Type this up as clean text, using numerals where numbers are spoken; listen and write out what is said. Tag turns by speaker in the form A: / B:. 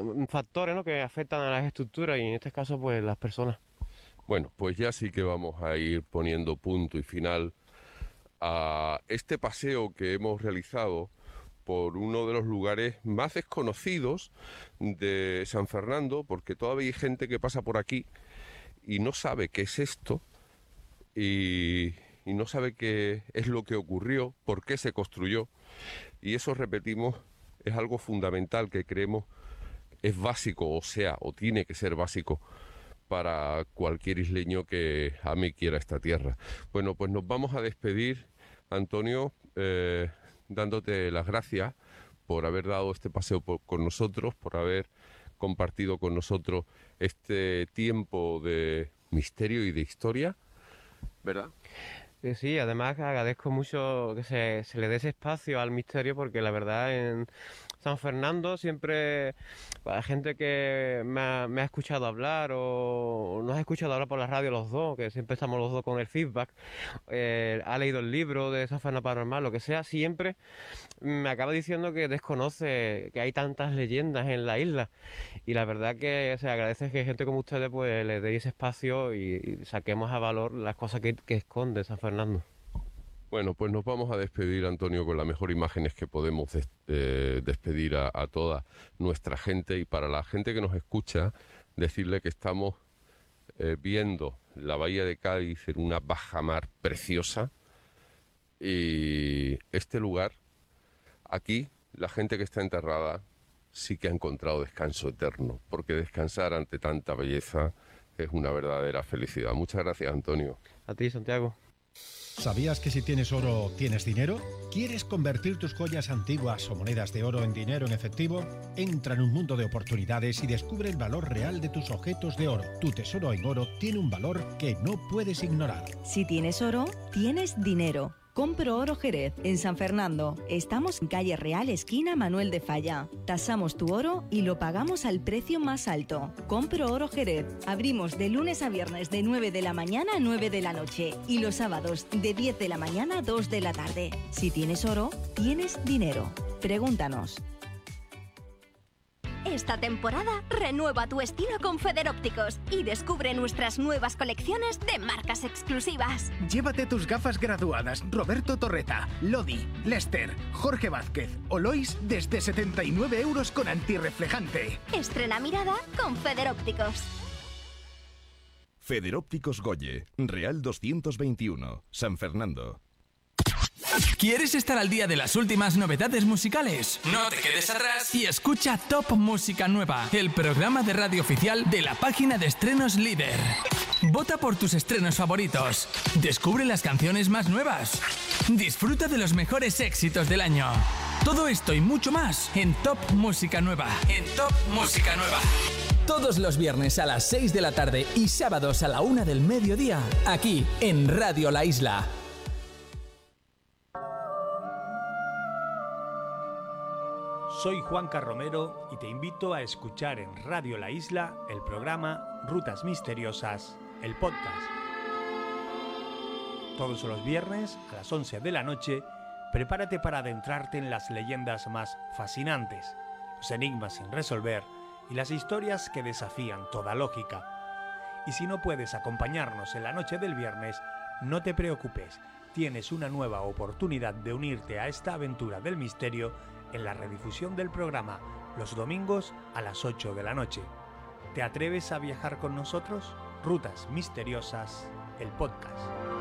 A: factores, ¿no?, que afectan a las estructuras y en este caso pues las personas.
B: Bueno, pues ya sí que vamos a ir poniendo punto y final a este paseo que hemos realizado por uno de los lugares más desconocidos de San Fernando, porque todavía hay gente que pasa por aquí y no sabe qué es esto y no sabe qué es lo que ocurrió, por qué se construyó. Y eso, repetimos, es algo fundamental que creemos es básico, o tiene que ser básico para cualquier isleño que ame y quiera esta tierra. Bueno, pues nos vamos a despedir, Antonio, dándote las gracias por haber dado este paseo con nosotros, por haber compartido con nosotros este tiempo de misterio y de historia, ¿verdad?
A: Sí, además agradezco mucho que se le dé ese espacio al misterio, porque la verdad en San Fernando siempre la gente que me ha escuchado hablar o nos ha escuchado hablar por la radio los dos, que siempre estamos los dos con el feedback, ha leído el libro de San Fernando Paranormal, lo que sea, siempre me acaba diciendo que desconoce que hay tantas leyendas en la isla, y la verdad que se agradece que gente como ustedes pues le deis ese espacio y saquemos a valor las cosas que esconde San Fernando.
B: Bueno, pues nos vamos a despedir, Antonio, con las mejores imágenes que podemos despedir a toda nuestra gente, y para la gente que nos escucha, decirle que estamos viendo la bahía de Cádiz en una bajamar preciosa, y este lugar, aquí, la gente que está enterrada sí que ha encontrado descanso eterno, porque descansar ante tanta belleza es una verdadera felicidad. Muchas gracias, Antonio.
A: A ti, Santiago.
C: ¿Sabías que si tienes oro, tienes dinero? ¿Quieres convertir tus joyas antiguas o monedas de oro en dinero en efectivo? Entra en un mundo de oportunidades y descubre el valor real de tus objetos de oro. Tu tesoro en oro tiene un valor que no puedes ignorar.
D: Si tienes oro, tienes dinero. Compro Oro Jerez, en San Fernando. Estamos en calle Real, esquina Manuel de Falla. Tasamos tu oro y lo pagamos al precio más alto. Compro Oro Jerez. Abrimos de lunes a viernes de 9 de la mañana a 9 de la noche y los sábados de 10 de la mañana a 2 de la tarde. Si tienes oro, tienes dinero. Pregúntanos.
E: Esta temporada renueva tu estilo con Federópticos y descubre nuestras nuevas colecciones de marcas exclusivas.
F: Llévate tus gafas graduadas Roberto Torreta, Lodi, Lester, Jorge Vázquez o Lois desde 79 euros con antirreflejante.
E: Estrena mirada con Federópticos.
G: Federópticos Goye, Real 221, San Fernando.
H: ¿Quieres estar al día de las últimas novedades musicales? No te quedes atrás y escucha Top Música Nueva, el programa de radio oficial de la página de estrenos líder. Vota por tus estrenos favoritos. Descubre las canciones más nuevas. Disfruta de los mejores éxitos del año. Todo esto y mucho más en Top Música Nueva. En Top Música Nueva. Todos los viernes a las 6 de la tarde y sábados a la 1 del mediodía, aquí en Radio La Isla.
I: Soy Juanca Romero y te invito a escuchar en Radio La Isla el programa Rutas Misteriosas, el podcast. Todos los viernes a las 11 de la noche, prepárate para adentrarte en las leyendas más fascinantes, los enigmas sin resolver y las historias que desafían toda lógica. Y si no puedes acompañarnos en la noche del viernes, no te preocupes, tienes una nueva oportunidad de unirte a esta aventura del misterio en la redifusión del programa los domingos a las 8 de la noche. ¿Te atreves a viajar con nosotros? Rutas Misteriosas, el podcast.